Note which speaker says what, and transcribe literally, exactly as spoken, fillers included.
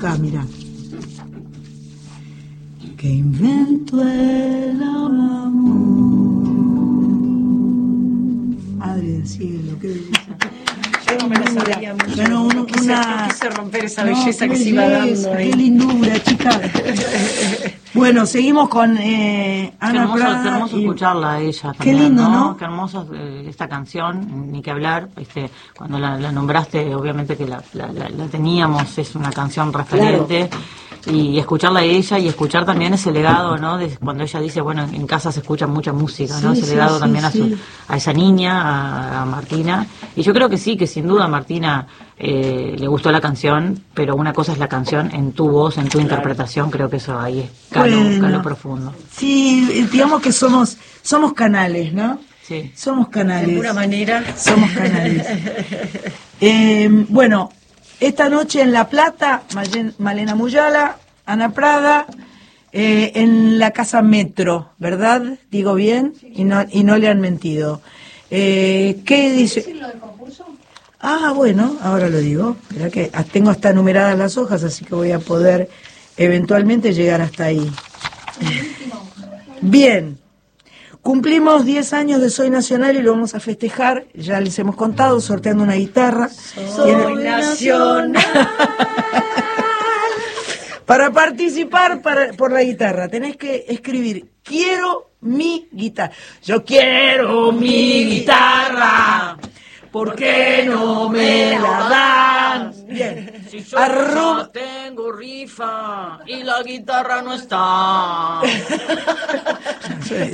Speaker 1: acá, mira. Que inventó el amor. Madre del cielo, qué belleza.
Speaker 2: Yo no me lo sabía mucho.
Speaker 1: Bueno,
Speaker 2: no, quise,
Speaker 1: una...
Speaker 2: no quise romper esa
Speaker 1: no,
Speaker 2: belleza que
Speaker 1: belleza,
Speaker 2: se iba dando ahí.
Speaker 1: Qué lindura, chica. Bueno, seguimos con eh, Ana
Speaker 3: Qué hermoso,
Speaker 1: Prada
Speaker 3: qué hermoso
Speaker 1: y...
Speaker 3: escucharla a ella también,
Speaker 1: Qué lindo, ¿no?
Speaker 3: ¿no? Qué hermoso eh, esta canción, ni que hablar. Este, cuando la, la nombraste, obviamente que la, la, la, la teníamos, es una canción referente. Claro. Y escucharla a ella y escuchar también ese legado, ¿no? De cuando ella dice, bueno, en casa se escucha mucha música, ¿no? Sí, ese sí, legado sí, también sí. A, su, a esa niña, a, a Martina. Y yo creo que sí, que sin duda a Martina eh, le gustó la canción, pero una cosa es la canción en tu voz, en tu claro. interpretación, creo que eso ahí es calo, bueno, calo profundo.
Speaker 1: Sí, digamos que somos, somos canales, ¿no?
Speaker 3: Sí.
Speaker 1: Somos canales.
Speaker 2: De alguna manera.
Speaker 1: Somos canales. eh, bueno, esta noche en La Plata, Malena Muyala, Ana Prada, eh, en la Casa Metro, ¿verdad? ¿Digo bien? Y no, y no le han mentido. Eh, ¿Qué dice?
Speaker 2: ¿Decir lo del concurso?
Speaker 1: Ah, bueno, ahora lo digo. Mirá que tengo hasta numeradas las hojas, así que voy a poder eventualmente llegar hasta ahí. Bien. Cumplimos diez años de Soy Nacional y lo vamos a festejar, ya les hemos contado, sorteando una guitarra.
Speaker 2: Soy Tiene... Nacional.
Speaker 1: Para participar para, por la guitarra tenés que escribir, quiero mi guitarra. Yo quiero mi guitarra. ¿Por qué no me la dan? Bien.
Speaker 3: Si yo Arroba... tengo rifa y la guitarra no está.